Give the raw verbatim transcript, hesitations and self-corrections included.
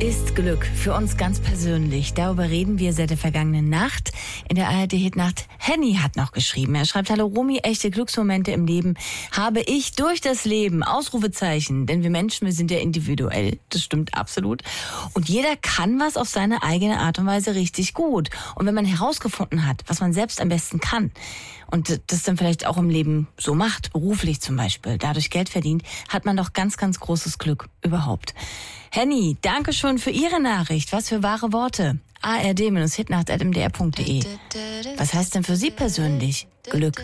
ist Glück für uns ganz persönlich? Darüber reden wir seit der vergangenen Nacht in der A R D-Hitnacht. Henny hat noch geschrieben. Er schreibt: Hallo Romy, echte Glücksmomente im Leben habe ich durch das Leben. Ausrufezeichen. Denn wir Menschen, wir sind ja individuell. Das stimmt absolut. Und jeder kann was auf seine eigene Art und Weise richtig gut. Und wenn man herausgefunden hat, was man selbst am besten kann und das dann vielleicht auch im Leben so macht, beruflich zum Beispiel, dadurch Geld verdient, hat man doch ganz, ganz großes Glück überhaupt. Henny, danke schon für Ihre Nachricht. Was für wahre Worte. A R D Hitnacht at m d r punkt d e. Was heißt denn für Sie persönlich Glück?